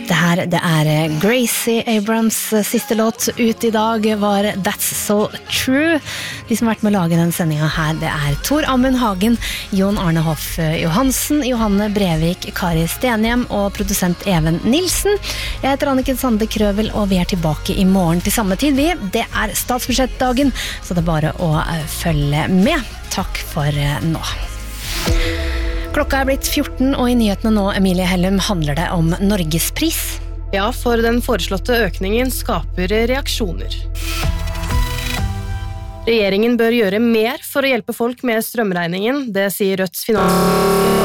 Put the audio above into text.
Det Gracie Abrams siste låt ut I dag var That's So True. De som har vært med å lage den sendingen her, det Tor Amund Hagen, Jon Arne Hoff Johansen, Johanne Brevik, Kari Stenhjem og produsent Even Nilsen. Jeg heter Anniken Sande Krøvel, og vi tilbake I morgen til samme tid. Det statsbudsjettdagen, så det bare å følge med. Takk for nå. Klokka blitt 14, og I nyhetene nå, Emilie Hellum, handler det om Norgespris. Ja, for den foreslåtte økningen skaper reaksjoner. Regjeringen bør gjøre mer for å hjelpe folk med strømregningen, det sier Rødts finans...